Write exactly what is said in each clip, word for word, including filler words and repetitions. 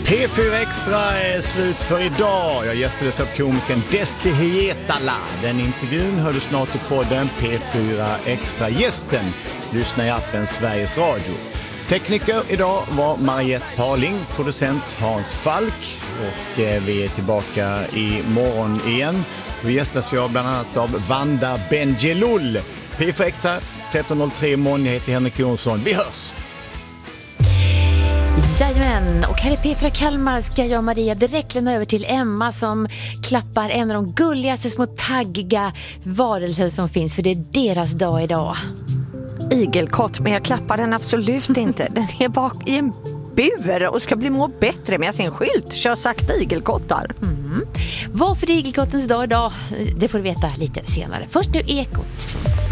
P fyra Extra är slut för idag. Jag gästades av komikern Desi Hietala. Den intervjun hör du snart i podden P fyra Extra. Gästen lyssnar i appen Sveriges Radio. Tekniker idag var Mariette Parling, producent Hans Falk, och vi är tillbaka i morgon igen. Vi gästas jag bland annat av Vanda Benjelul. P fyra Extra tretton noll tre imorgon. Jag heter Henrik Jonsson. Vi hörs! Jajamän, och här i P fyra Kalmar ska jag och Maria direkt lämna över till Emma som klappar en av de gulligaste små taggiga varelser som finns, för det är deras dag idag. Igelkott, men jag klappar den absolut inte. Den är bak i en bur och ska bli må bättre med sin skylt. Kör sakta igelkottar. Mm. Varför det är igelkottens dag idag? Det får du veta lite senare. Först nu Ekot.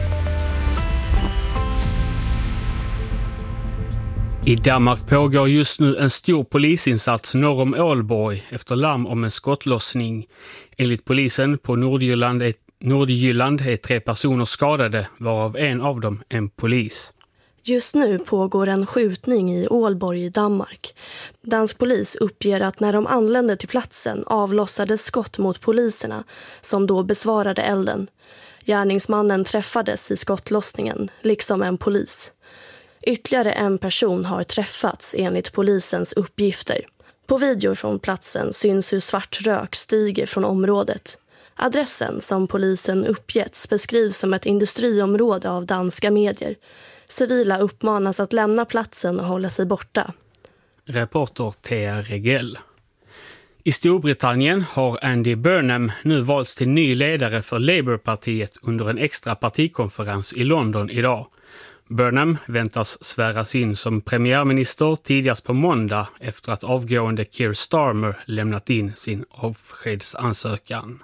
I Danmark pågår just nu en stor polisinsats norr om Ålborg efter larm om en skottlossning. Enligt polisen på Nordjylland är, Nordjylland är tre personer skadade, varav en av dem en polis. Just nu pågår en skjutning i Ålborg i Danmark. Dansk polis uppger att när de anlände till platsen avlossades skott mot poliserna som då besvarade elden. Gärningsmannen träffades i skottlossningen, liksom en polis. Ytterligare en person har träffats enligt polisens uppgifter. På videor från platsen syns hur svart rök stiger från området. Adressen som polisen uppgetts beskrivs som ett industriområde av danska medier. Civila uppmanas att lämna platsen och hålla sig borta. Reporter Thea Regell. I Storbritannien har Andy Burnham nu valts till ny ledare för Labourpartiet under en extra partikonferens i London idag. Burnham väntas sväras in som premiärminister tidigast på måndag efter att avgående Keir Starmer lämnat in sin avskedsansökan.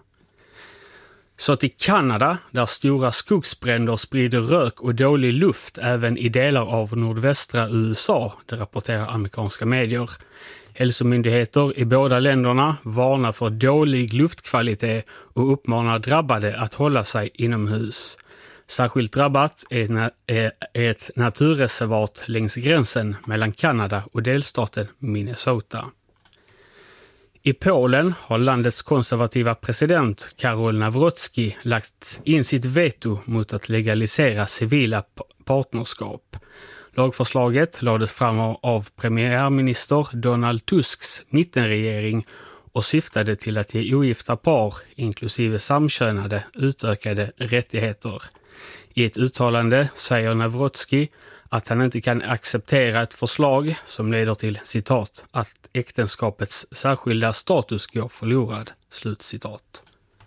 Så till Kanada, där stora skogsbränder sprider rök och dålig luft även i delar av nordvästra U S A, det rapporterar amerikanska medier. Hälsomyndigheter i båda länderna varnar för dålig luftkvalitet och uppmanar drabbade att hålla sig inomhus. Särskilt drabbat är ett naturreservat längs gränsen mellan Kanada och delstaten Minnesota. I Polen har landets konservativa president Karol Nawrocki lagt in sitt veto mot att legalisera civila partnerskap. Lagförslaget lades fram av premiärminister Donald Tusks mittenregering och syftade till att ge ogifta par, inklusive samkönade, utökade rättigheter. I ett uttalande säger Nawrocki att han inte kan acceptera ett förslag som leder till, citat, att äktenskapets särskilda status går förlorad, slutcitat.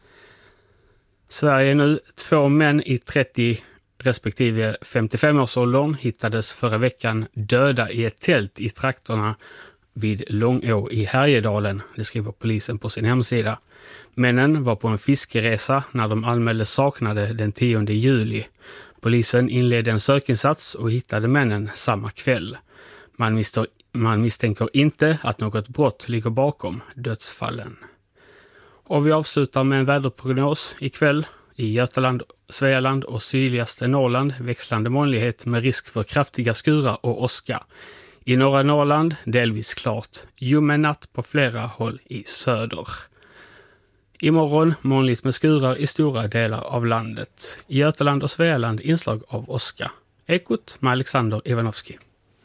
Sverige nu, två män i trettio respektive femtiofem-årsåldern hittades förra veckan döda i ett tält i trakterna vid Långå i Härjedalen, det skriver polisen på sin hemsida. Männen var på en fiskeresa när de anmäldes saknade den tionde juli. Polisen inledde en sökinsats och hittade männen samma kväll. Man, misstår, man misstänker inte att något brott ligger bakom dödsfallen. Och vi avslutar med en väderprognos ikväll. I Götaland, Svealand och sydligaste Norrland växlande molnighet med risk för kraftiga skurar och åska. I norra Norrland delvis klart, ljummen natt på flera håll i söder. Imorgon molnigt med skurar i stora delar av landet. I Götaland och Svealand inslag av åska. Ekot med Alexander Ivanovski.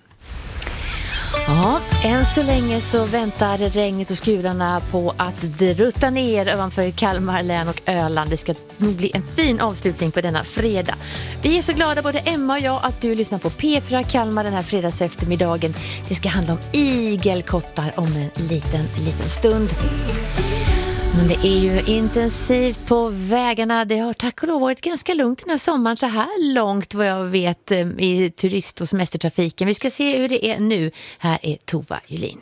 Ja, än så länge så väntar regnet och skurarna på att drutta ner ovanför Kalmar län och Öland. Det ska nog bli en fin avslutning på denna fredag. Vi är så glada, både Emma och jag, att du lyssnar på P fyra Kalmar den här fredags eftermiddagen. Det ska handla om igelkottar om en liten, liten stund. Men det är ju intensivt på vägarna. Det har tack och lov varit ganska lugnt den här sommaren så här långt vad jag vet i turist- och semestertrafiken. Vi ska se hur det är nu. Här är Tova Julin.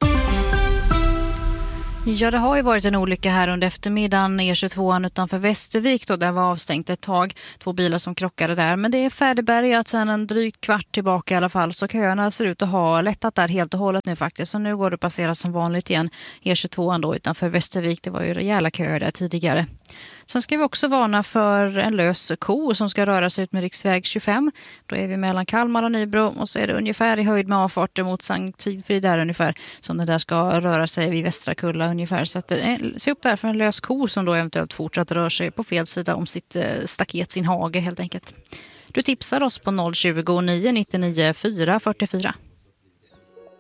Ja, det har ju varit en olycka här under eftermiddagen E tjugotvå utanför Västervik då, där var avstängt ett tag. Två bilar som krockade där, men det är färdigbergat sedan en drygt kvart tillbaka i alla fall, så köerna ser ut att ha lättat där helt och hållet nu faktiskt. Så nu går det att passera som vanligt igen E tjugotvå då utanför Västervik. Det var ju rejäla köer där tidigare. Sen ska vi också varna för en lös ko som ska röra sig ut med riksväg tjugofem. Då är vi mellan Kalmar och Nybro och så är det ungefär i höjd med avfarten mot Sankt Sigfrid där ungefär som den där ska röra sig vid Västra Kulla ungefär. Så att, eh, se upp där för en lös ko som då eventuellt fortsatt rör sig på fel sida om sitt eh, staket, sin hage helt enkelt. Du tipsar oss på noll tjugo, nio nio nio, fyra fyra fyra.